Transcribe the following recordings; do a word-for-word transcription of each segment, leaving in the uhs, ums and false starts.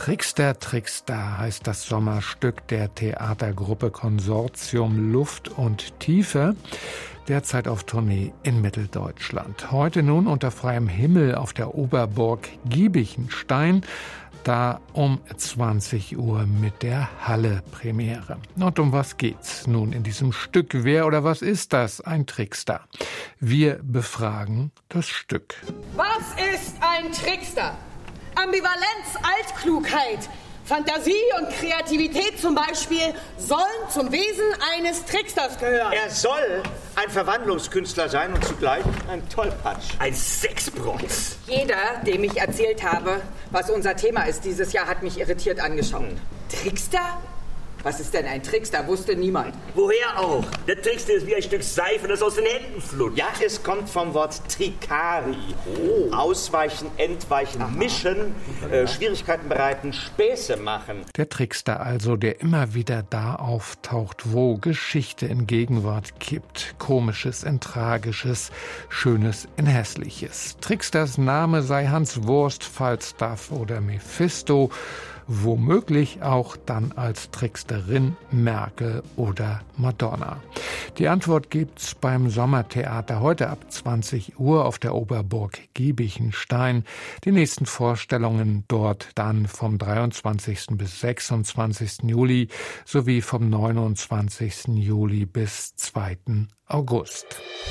Trickster, Trickster heißt das Sommerstück der Theatergruppe Konsortium Luft und Tiefe, derzeit auf Tournee in Mitteldeutschland. Heute nun unter freiem Himmel auf der Oberburg Giebichenstein, da um zwanzig Uhr mit der Halle-Premiere. Und um was geht's nun in diesem Stück? Wer oder was ist das? Ein Trickster. Wir befragen das Stück. Was ist ein Trickster? Ambivalenz, Altklugheit, Fantasie und Kreativität zum Beispiel sollen zum Wesen eines Tricksters gehören. Er soll ein Verwandlungskünstler sein und zugleich ein Tollpatsch. Ein Sexbronx. Jeder, dem ich erzählt habe, was unser Thema ist dieses Jahr, hat mich irritiert angeschaut. Hm. Trickster? Was ist denn ein Trickster? Wusste niemand. Woher auch? Der Trickster ist wie ein Stück Seife, das aus den Händen flutscht. Ja, es kommt vom Wort Tricari. Oh. Ausweichen, entweichen, Aha. mischen, äh, Schwierigkeiten bereiten, Späße machen. Der Trickster also, der immer wieder da auftaucht, wo Geschichte in Gegenwart kippt. Komisches in Tragisches, Schönes in Hässliches. Tricksters Name sei Hans Wurst, Falstaff oder Mephisto. Womöglich auch dann als Tricksterin Merkel oder Madonna. Die Antwort gibt's beim Sommertheater heute ab zwanzig Uhr auf der Oberburg Giebichenstein. Die nächsten Vorstellungen dort dann vom dreiundzwanzigsten bis sechsundzwanzigsten Juli sowie vom neunundzwanzigsten Juli bis zweiten August.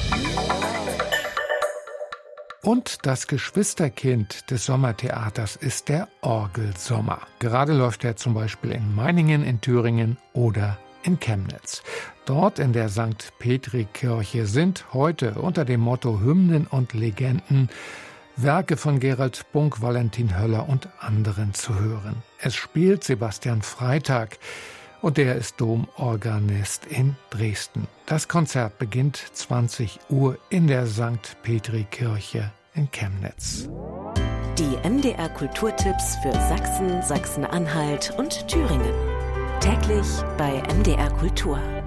Und das Geschwisterkind des Sommertheaters ist der Orgelsommer. Gerade läuft er zum Beispiel in Meiningen, in Thüringen oder in Chemnitz. Dort in der Sankt Petri-Kirche sind heute unter dem Motto Hymnen und Legenden Werke von Gerald Bunk, Valentin Höller und anderen zu hören. Es spielt Sebastian Freitag. Und der ist Domorganist in Dresden. Das Konzert beginnt zwanzig Uhr in der Sankt Petri-Kirche in Chemnitz. Die M D R Kulturtipps für Sachsen, Sachsen-Anhalt und Thüringen. Täglich bei M D R Kultur.